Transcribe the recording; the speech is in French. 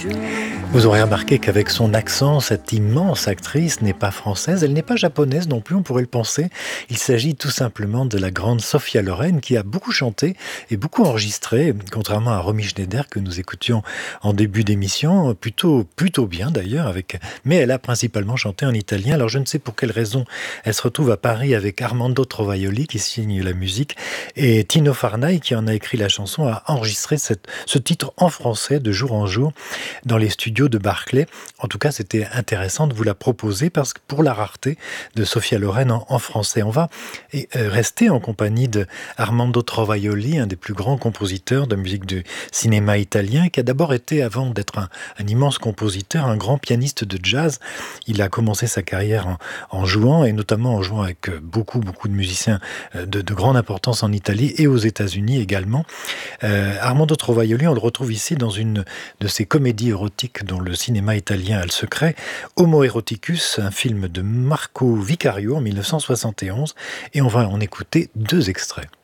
Vous aurez remarqué qu'avec son accent, cette immense actrice n'est pas française, elle n'est pas japonaise non plus, on pourrait le penser. Il s'agit tout simplement de la grande Sophia Loren qui a beaucoup chanté et beaucoup enregistré, contrairement à Romy Schneider que nous écoutions en début d'émission, plutôt bien d'ailleurs, mais elle a principalement chanté en italien. Alors je ne sais pour quelle raison elle se retrouve à Paris avec Armando Trovaioli qui signe la musique et Tino Farnay qui en a écrit la chanson a enregistré ce titre en français de jour en jour dans les studios de Barclay. En tout cas, c'était intéressant de vous la proposer parce que pour la rareté de Sophia Loren en français, on va rester en compagnie de Armando Trovaioli, un des plus grands compositeurs de musique du cinéma italien, qui a d'abord été, avant d'être un immense compositeur, un grand pianiste de jazz. Il a commencé sa carrière en jouant, et notamment en jouant avec beaucoup de musiciens de grande importance en Italie et aux États-Unis également. Armando Trovaioli, on le retrouve ici dans une de ses comédies érotiques dont le cinéma italien a le secret, Homo Eroticus, un film de Marco Vicario en 1971, et on va en écouter 2 extraits.